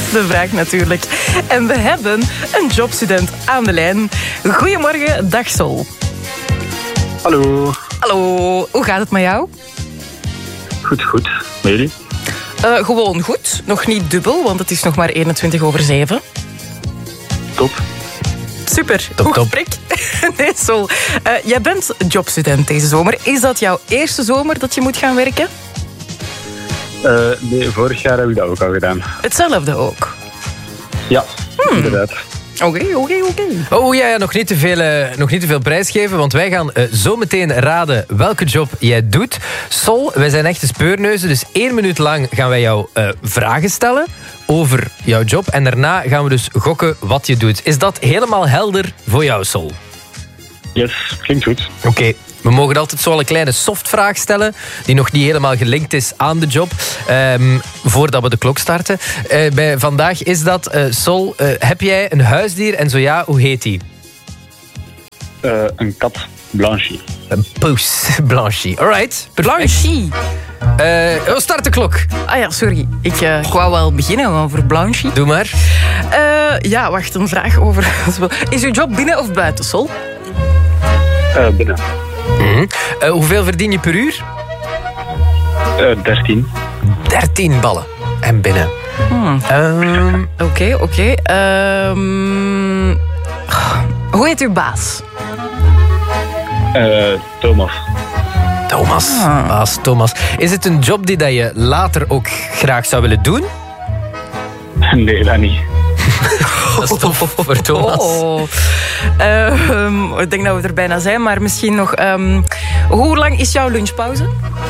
de vraag natuurlijk. En we hebben een jobstudent aan de lijn. Goedemorgen, dag Sol. Hallo. Hallo, hoe gaat het met jou? Goed. Met jullie? Gewoon goed. Nog niet dubbel, want het is nog maar 7:21. Top. Super, goed gesprek. Nee, Sol. Jij bent jobstudent deze zomer. Is dat jouw eerste zomer dat je moet gaan werken? Nee, vorig jaar heb ik dat ook al gedaan. Hetzelfde ook? Ja, inderdaad. Oké. Oh ja, nog niet te veel prijs geven, want wij gaan zo meteen raden welke job jij doet. Sol, wij zijn echte speurneuzen, dus 1 minuut lang gaan wij jou vragen stellen over jouw job. En daarna gaan we dus gokken wat je doet. Is dat helemaal helder voor jou, Sol? Yes, klinkt goed. Oké. We mogen altijd zo al een kleine softvraag stellen, die nog niet helemaal gelinkt is aan de job, voordat we de klok starten. Bij vandaag is dat, Sol, heb jij een huisdier en zo ja, hoe heet die? Een kat, Blanchie. Een poes, Blanchie. Alright. Blanchie. Start de klok. Ah ja, sorry. Ik wou wel beginnen over Blanchie. Doe maar. Ja, wacht, een vraag over... Is uw job binnen of buiten, Sol? Binnen. Hoeveel verdien je per uur? 13. 13 ballen. En binnen. Oké. Hoe heet uw baas? Thomas. Baas Thomas. Is het een job die dat je later ook graag zou willen doen? Nee, dat niet. Dat is tof voor Thomas. Ik denk dat we er bijna zijn, maar misschien nog... hoe lang is jouw lunchpauze?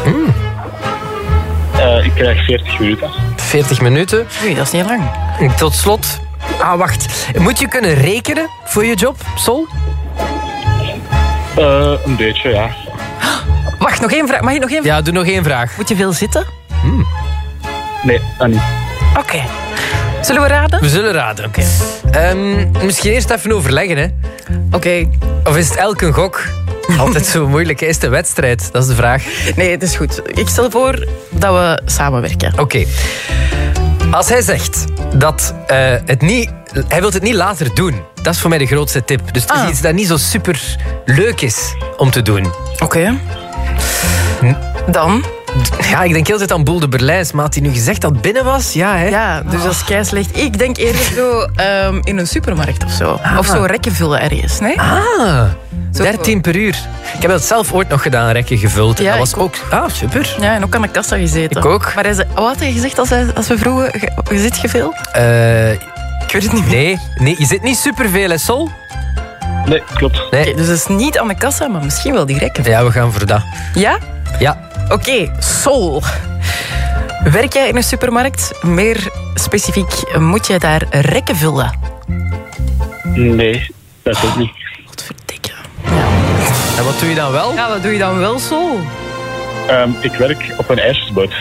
Ik krijg 40 minuten. 40 minuten. Oei, dat is niet lang. Tot slot... wacht. Moet je kunnen rekenen voor je job, Sol? Een beetje, ja. Wacht, nog één vraag. Mag ik nog één vraag? Ja, doe nog 1 vraag. Moet je veel zitten? Nee, dat niet. Oké. Zullen we raden? We zullen raden. Oké. Misschien eerst even overleggen, hè. Oké. Of is het elk een gok? Altijd zo moeilijk. Is het een wedstrijd? Dat is de vraag. Nee, het is goed. Ik stel voor dat we samenwerken. Oké. Als hij zegt dat hij wil het niet later doen. Dat is voor mij de grootste tip. Dus het is iets dat niet zo super leuk is om te doen. Oké. Dan? Ja, ik denk heel tijd aan Boel de Berlijns. Maar had hij nu gezegd dat het binnen was? Ja, hè? Ja, dus dat is keislecht. Ik denk eerder zo in een supermarkt of zo. Of zo rekken vullen ergens, nee? 13 per uur. Ik heb dat zelf ooit nog gedaan, rekken gevuld. En Ja, dat was ik ook... super. Ja, en ook aan de kassa gezeten. Ik ook. Maar wat had hij gezegd als we vroegen, je zit geveel? Ik weet het niet meer. Nee, je zit niet superveel, hè, Sol? Nee, klopt. Nee. Oké, dus het is niet aan de kassa, maar misschien wel die rekken. Ja, we gaan voor dat. Ja? Ja. Oké, Sol. Werk jij in een supermarkt? Meer specifiek, moet jij daar rekken vullen? Nee, dat ook niet. Wat verdikke. En wat doe je dan wel? Ja, wat doe je dan wel, Sol? Ik werk op een ijsjesboot.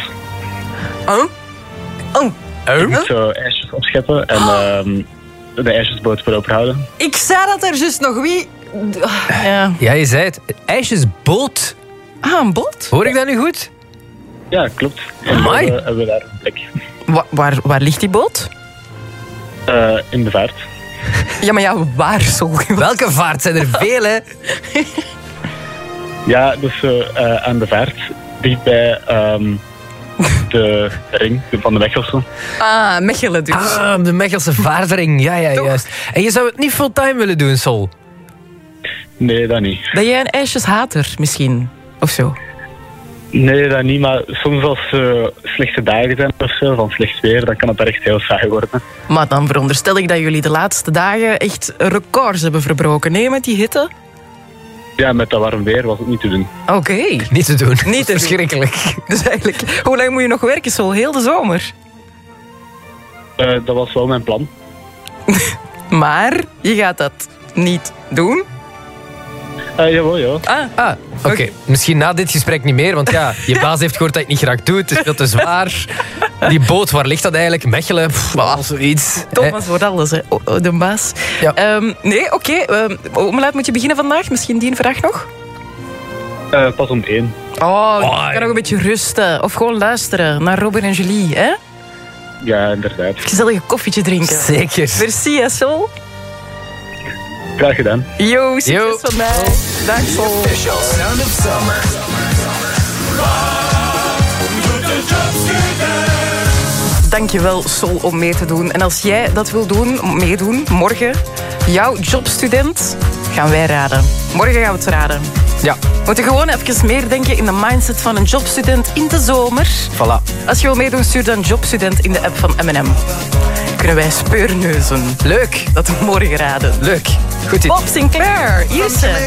Ik moet zo ijsjes opscheppen en de ijsjesboot voor open houden. Ik zei dat er juist nog wie... Ja. Ja, je zei het. IJsjesboot. Een boot? Hoor ik dat nu goed? Ja, klopt. En Amai. dan hebben we daar een plek. Waar ligt die boot? In de vaart. Ja, maar ja, waar, Sol? Welke vaart? Zijn er veel, hè? Ja, dus aan de vaart. Dicht bij de ring van de Mechelse. Mechelen dus. De Mechelse vaartering. Ja, juist. En je zou het niet fulltime willen doen, Sol? Nee, dat niet. Ben jij een ijsjeshater misschien? Of zo? Nee, dat niet. Maar soms als slechte dagen zijn of zo, van slecht weer, dan kan het echt heel saai worden. Maar dan veronderstel ik dat jullie de laatste dagen echt records hebben verbroken. Nee, met die hitte? Ja, met dat warm weer was het niet te doen. Oké. Niet te doen. Niet te doen. Verschrikkelijk. Dus eigenlijk, hoe lang moet je nog werken, Sol? Heel de zomer? Dat was wel mijn plan. Maar je gaat dat niet doen? Jawel, ja. Oké. Misschien na dit gesprek niet meer, want ja, je baas heeft gehoord dat je het niet graag doet. Het is veel te zwaar. Die boot, waar ligt dat eigenlijk? Mechelen, zoiets. Thomas wordt alles, hè, de baas. Ja. Nee, oké. Hoe laat moet je beginnen vandaag? Misschien die vraag nog? Pas om 1. Je kan nog een beetje rusten. Of gewoon luisteren naar Robin en Julie, hè? Ja, inderdaad. Gezellig koffietje drinken. Zeker. Merci, hè, Sol. Graag gedaan. Yo, succes van mij. Dag, Sol. Official Sound of Summer. Dankjewel, Sol, om mee te doen. En als jij dat wil doen, meedoen, morgen, jouw jobstudent, gaan wij raden. Morgen gaan we het raden. Ja, We moeten gewoon even meer denken in de mindset van een jobstudent in de zomer. voilà. Als je wil meedoen, stuur dan jobstudent in de app van M&M. Kunnen wij speurneuzen. Leuk. Dat we morgen raden. Leuk. Goed idee. Bob Sinclair, hier is ze.